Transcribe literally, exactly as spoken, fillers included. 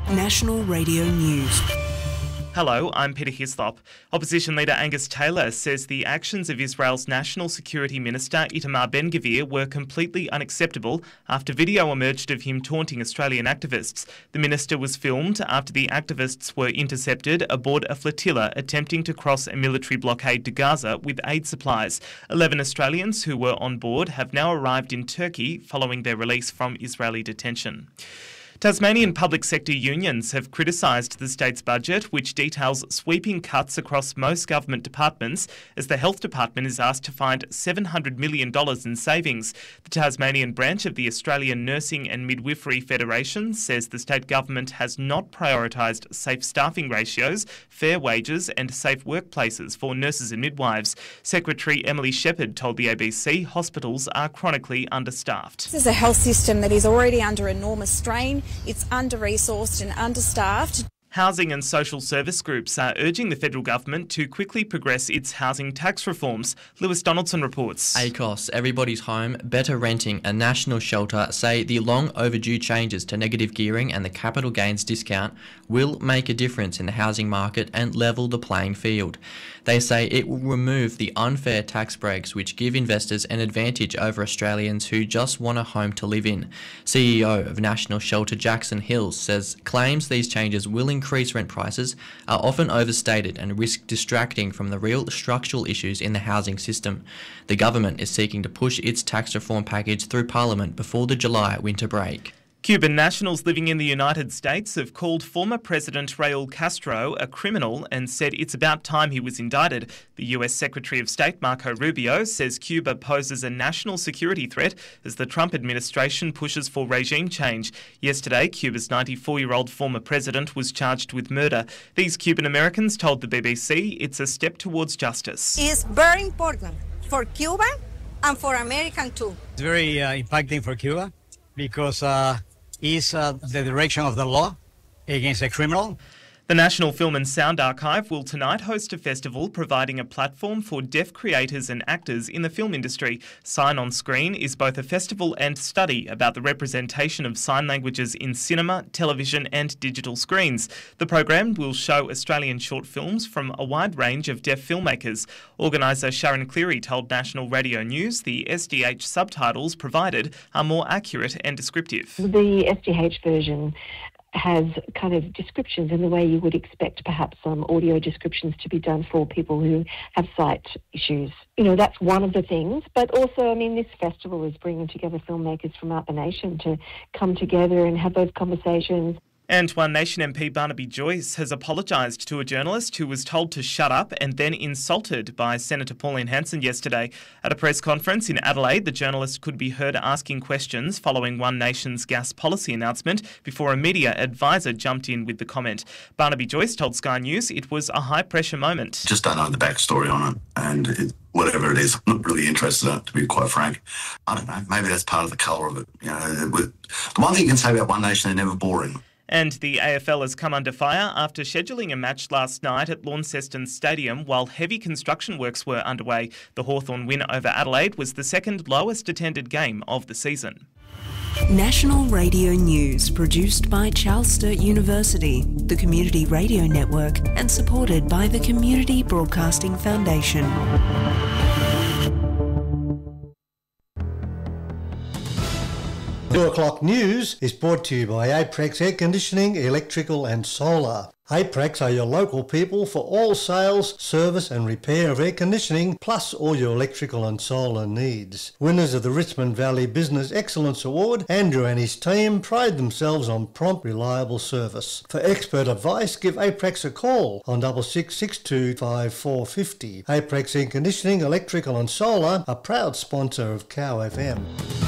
National Radio News. Hello, I'm Peter Hislop. Opposition leader Angus Taylor says the actions of Israel's National Security Minister Itamar Ben-Gvir were completely unacceptable after video emerged of him taunting Australian activists. The minister was filmed after the activists were intercepted aboard a flotilla attempting to cross a military blockade to Gaza with aid supplies. Eleven Australians who were on board have now arrived in Turkey following their release from Israeli detention. Tasmanian public sector unions have criticised the state's budget, which details sweeping cuts across most government departments, as the Health Department is asked to find seven hundred million dollars in savings. The Tasmanian branch of the Australian Nursing and Midwifery Federation says the state government has not prioritised safe staffing ratios, fair wages and safe workplaces for nurses and midwives. Secretary Emily Shepherd told the A B C hospitals are chronically understaffed. This is a health system that is already under enormous strain. It's under-resourced and understaffed. Housing and social service groups are urging the federal government to quickly progress its housing tax reforms. Lewis Donaldson reports. A C O S, Everybody's Home, Better Renting and National Shelter say the long overdue changes to negative gearing and the capital gains discount will make a difference in the housing market and level the playing field. They say it will remove the unfair tax breaks which give investors an advantage over Australians who just want a home to live in. C E O of National Shelter Jackson Hills says claims these changes will increase rent prices are often overstated and risk distracting from the real structural issues in the housing system. The government is seeking to push its tax reform package through Parliament before the July winter break. Cuban nationals living in the United States have called former President Raul Castro a criminal and said it's about time he was indicted. The U S Secretary of State Marco Rubio says Cuba poses a national security threat as the Trump administration pushes for regime change. Yesterday, Cuba's ninety-four-year-old former president was charged with murder. These Cuban Americans told the B B C it's a step towards justice. It's very important for Cuba and for American too. It's very uh, impacting for Cuba because uh, is uh, the direction of the law against a criminal. The National Film and Sound Archive will tonight host a festival providing a platform for deaf creators and actors in the film industry. Sign on Screen is both a festival and study about the representation of sign languages in cinema, television and digital screens. The program will show Australian short films from a wide range of deaf filmmakers. Organiser Sharon Cleary told National Radio News the S D H subtitles provided are more accurate and descriptive. The S D H version has kind of descriptions in the way you would expect perhaps some audio descriptions to be done for people who have sight issues. You know, that's one of the things. But also, I mean, this festival is bringing together filmmakers from out the nation to come together and have those conversations. And One Nation M P Barnaby Joyce has apologised to a journalist who was told to shut up and then insulted by Senator Pauline Hanson yesterday. At a press conference in Adelaide, the journalist could be heard asking questions following One Nation's gas policy announcement before a media advisor jumped in with the comment. Barnaby Joyce told Sky News it was a high-pressure moment. Just don't know the backstory on it, and it, whatever it is, I'm not really interested in it, to be quite frank. I don't know, maybe that's part of the colour of it. You know, the one thing you can say about One Nation, they're never boring. And the A F L has come under fire after scheduling a match last night at Launceston Stadium while heavy construction works were underway. The Hawthorn win over Adelaide was the second lowest attended game of the season. National Radio News, produced by Charles Sturt University, the Community Radio Network, and supported by the Community Broadcasting Foundation. two o'clock news is brought to you by Aprex Air Conditioning, Electrical and Solar. Aprex are your local people for all sales, service and repair of air conditioning, plus all your electrical and solar needs. Winners of the Richmond Valley Business Excellence Award, Andrew and his team pride themselves on prompt, reliable service. For expert advice, give Aprex a call on six six six two five four five zero. Aprex Air Conditioning, Electrical and Solar, a proud sponsor of Cow F M.